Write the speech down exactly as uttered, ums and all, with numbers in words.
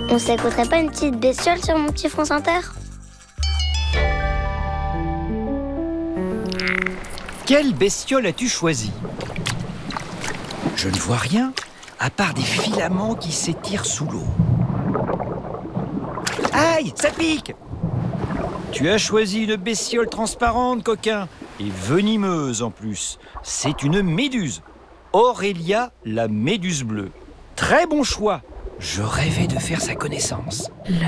On s'écouterait pas une petite bestiole sur mon petit France Inter? Quelle bestiole as-tu choisi? Je ne vois rien, à part des filaments qui s'étirent sous l'eau. Aïe, ça pique! Tu as choisi une bestiole transparente, coquin, et venimeuse en plus. C'est une méduse. Aurélia, la méduse bleue. Très bon choix. Je rêvais de faire sa connaissance. La